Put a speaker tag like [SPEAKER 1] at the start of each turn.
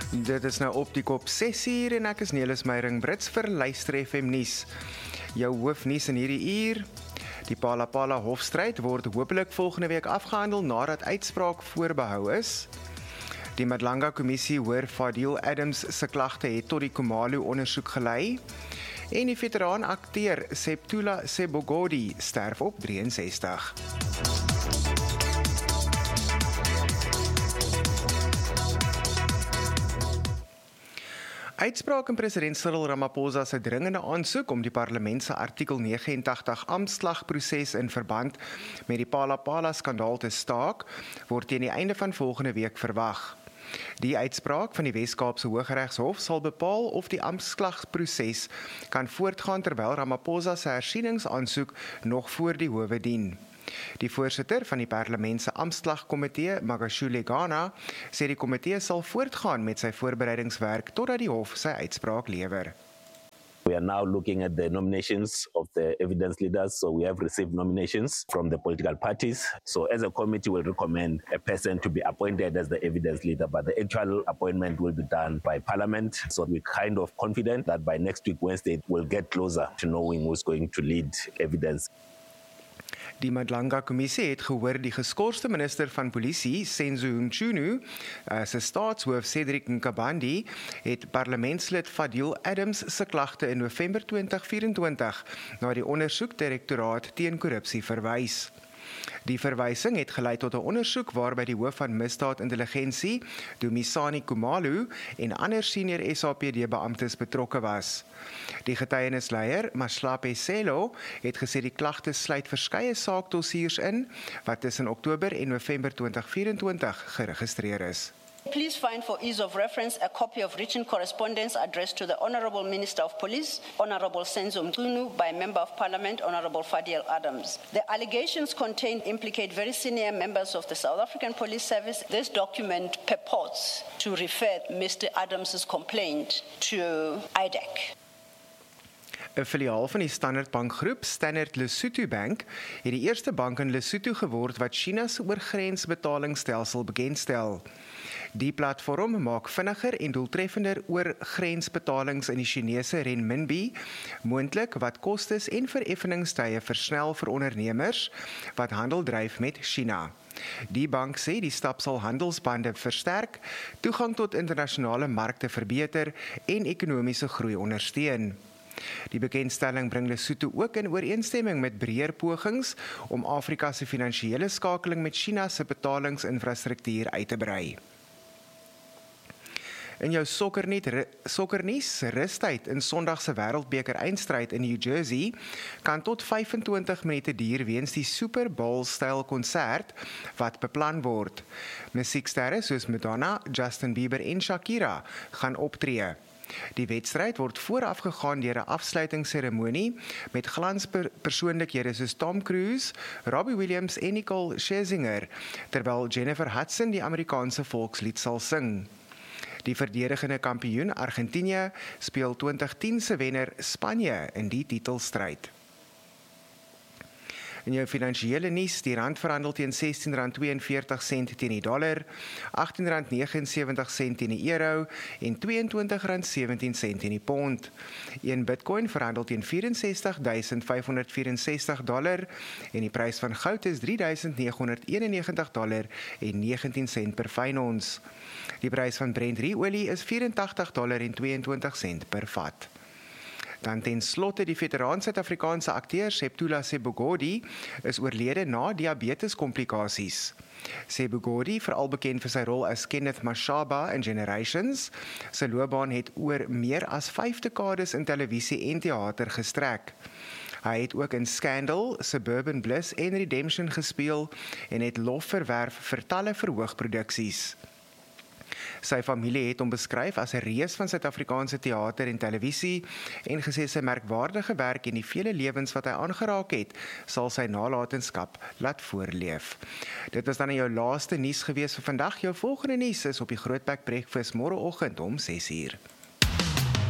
[SPEAKER 1] Dit is nou op die kop 6:00 en ek is Nelis Meyering Brits vir Luister FM Nuus. Jou hoofnuus in hierdie uur. Die Palapala hofstryd word hopelik volgende week afgehandel nadat uitspraak voorbehou is. Die Madlanga kommissie hoor Fadil Adams se klagte het tot die Khumalo ondersoek gelei. En die veteraan akteur Septula Sebogodi sterf op 63. Uitspraak in president Cyril Ramaphosa se dringende aansoek om die parlement se artikel 89 amptslagproses in verband met die Palapala skandaal te staak, word teen die einde van volgende week verwag. Die uitspraak van die Wes-Kaapse Hooggeregshof sal bepaal of die amptslagproses kan voortgaan terwyl Ramaphosa se hersieningsaansoek nog voor die howe dien. Die voorsitter van die parlement se amptslagkomitee, Magashule Ghana, sê die komitee sal voortgaan met sy voorbereidingswerk totdat die hof sy uitspraak lewer.
[SPEAKER 2] We are now looking at the nominations of the evidence leaders. So we have received nominations from the political parties. So as a committee, we'll recommend a person to be appointed as the evidence leader, but the actual appointment will be done by Parliament. So we're kind of confident that by next week, Wednesday, we'll get closer to knowing who's going to lead evidence.
[SPEAKER 1] Die Madlanga kommissie het gehoor die geskorste minister van polisie, Senzo Mchunu, se staatshoof Cedric Nkabandi, het parlementslid Fadil Adams se klagte in November 2024 na die ondersoekdirektoraat teen korrupsie verwys. Die verwysing het gelei tot 'n ondersoek waarby die hoof van misdaadintelligensie, Dumisani Khumalo, en ander senior SAPD-beamptes betrokke was. Die getuienisleier, Maslape Selo, het gesê die klagte sluit verskeie saakdossiers in, wat tussen Oktober en November 2024 geregistreer is.
[SPEAKER 3] Please find for ease of reference a copy of written correspondence addressed to the Honourable Minister of Police, Honourable Senzo Mchunu, by Member of Parliament, Honourable Fadil Adams. The allegations contained implicate very senior members of the South African Police Service. This document purports to refer Mr. Adams' complaint to IDEC.
[SPEAKER 1] 'n Filiaal van die Standard Bank groep, Standard Lesotho Bank, het die eerste bank in Lesotho geword wat China se oorgrensbetalingsstelsel bekendstel. Die platform maak vinniger en doeltreffender oorgrensbetalings in die Chinese renminbi moontlik wat kostes en vereffeningstye versnel vir ondernemers wat handel dryf met China. Die bank sê die stap sal handelsbande versterk, toegang tot internasionale markte verbeter en ekonomiese groei ondersteun. Die bekendstelling bring Lesotho ook in ooreenstemming met breër pogings om Afrika se finansiële skakeling met China se betalingsinfrastruktuur uit te brei. In jou sokkernuus, rustyd in Sondag se Wêreldbeker eindstryd in New Jersey kan tot 25 minute duur weens die Super Bowl-styl konsert wat beplan word. Musieksterre soos Madonna, Justin Bieber en Shakira gaan optree. Die wedstryd word vooraf gegaan deur 'n afsluitingsseremonie met glanspersoonlikhede soos Tom Cruise, Robbie Williams en Nicole Scherzinger, terwyl Jennifer Hudson die Amerikaanse volkslied sal sing. Die verdedigende kampioen Argentinië speel 2010 se wenner Spanje in die titelstryd. In jou finansiële nuus, die rand verhandel teen R16.42 teen die dollar, R18.79 teen die euro en R22.17 teen die pond. Een Bitcoin verhandel teen $64.564 en die prys van goud is $3.991.19 per fyn ons. Die prys van Brent-olie is $84.22 per vat. Dan ten slotte die veteraan Suid-Afrikaanse akteur Septula Sebogodi is oorlede na diabetes-komplikasies. Sebogodi, veral bekend vir sy rol as Kenneth Mashaba in Generations, sy loopbaan het oor meer as 5 dekades in televisie en teater gestrek. Hy het ook in Scandal, Suburban Bliss en Redemption gespeel en het lof verwerf vir talle verhoogproduksies. Sy familie het hom beskryf as 'n reus van Suid-Afrikaanse teater en televisie en gesê sy merkwaardige werk en die vele lewens wat hy aangeraak het, sal sy nalatenskap laat voorleef. Dit was dan jou laaste nuus gewees vir vandag. Jou volgende nuus is op die Grootbek Breakfast môreoggend om 6:00.